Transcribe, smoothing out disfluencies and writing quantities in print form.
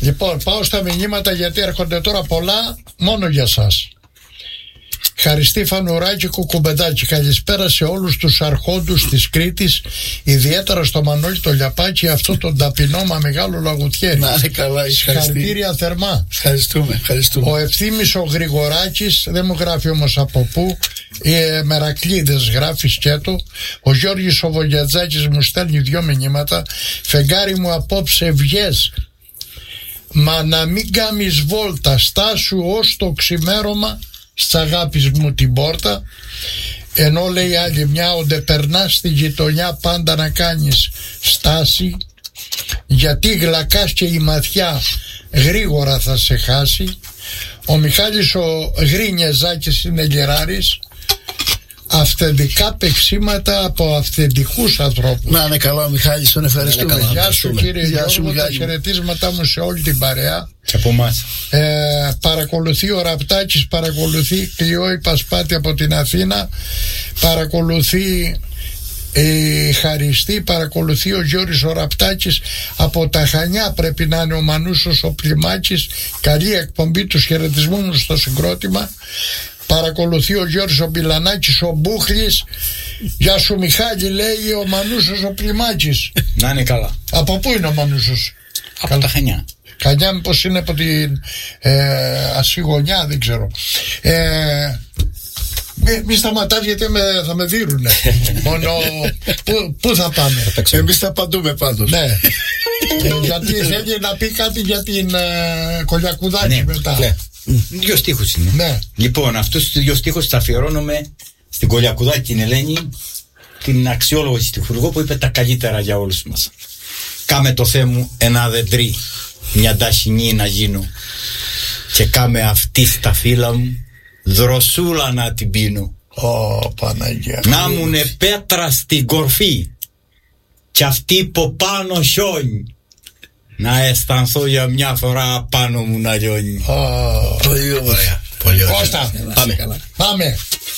Λοιπόν, πάω στα μηνύματα γιατί έρχονται τώρα πολλά μόνο για σας. Χαριστή Φανουράκη Κουκουμπεντάκη, καλησπέρα σε όλους τους αρχόντους της Κρήτης, ιδιαίτερα στο Μανώλη το Λιαπάκη, αυτό τον ταπεινό μα μεγάλο λαγουτιέρι. Να είναι καλά, συγχαρητήρια θερμά. Ευχαριστούμε. Ο Ευθύμης ο Γρηγοράκης, δεν μου γράφει όμως από πού, Μερακλείδες γράφει σκέτο. Ο Γιώργης ο Βογιατζάκης μου στέλνει 2 μηνύματα. Φεγγάρι μου απόψε βγες, μα να μην κάνεις βόλτα, στάσου ως το ξημέρωμα σ' αγάπης μου την πόρτα. Ενώ λέει άλλη μια, όντε περνάς στη γειτονιά πάντα να κάνεις στάση, γιατί γλακάς και η ματιά γρήγορα θα σε χάσει. Ο Μιχάλης ο Γρίνιεζάκης είναι γεράρης. Αυθεντικά παιξίματα από αυθεντικούς ανθρώπους. Να είναι καλά ο Μιχάλης, τον ευχαριστούμε. Γεια σου κύριε Γιώργο, τα χαιρετίσματά μου σε όλη την παρέα. Και από εμάς. Παρακολουθεί ο Ραπτάκης, παρακολουθεί Κλειό η Πασπάτη από την Αθήνα, παρακολουθεί η Χαριστή, παρακολουθεί ο Γιώργης ο Ραπτάκης από τα Χανιά, πρέπει να είναι ο Μανούσος ο Πλημάκης. Καλή εκπομπή, τους χαιρετισμού μου στο συγκρότημα. Παρακολουθεί ο Γιώργης ο Μπιλανάκης, ο Μπούχλης. Γεια σου Μιχάλη, λέει ο Μανούσος ο Πλημάκης. Να είναι καλά. Από πού είναι ο Μανούσος? Από τα Χανιά. Χανιά, μήπως είναι από την Ασυγωνιά, δεν ξέρω. Μη σταματάς γιατί θα με δίνουνε. Μόνο πού θα πάμε? Εμείς θα παντούμε πάντως. Ναι. Γιατί θέλει να πει κάτι για την Κολιακουδάκη μετά. Ναι. 2 στίχους είναι. Ναι. Λοιπόν, αυτούς τους 2 στίχους θα αφιερώνουμε στην Κολιακουδάκη την Ελένη, την αξιόλογη στιχουργό που είπε τα καλύτερα για όλους μας. Κάμε το Θεέ μου ένα δεντρί, μια ταχυνή να γίνω, και κάμε αυτή στα φύλλα μου δροσούλα να την πίνω. Παναγία. Να μουνε πέτρα στην κορφή κι αυτή που πάνω χιόνι, να αισθανθώ για μια φορά πάνω μου να λιώνει. Πολύ ωραία. Πολύ ωραία. Κώστα, Πάμε. πάμε.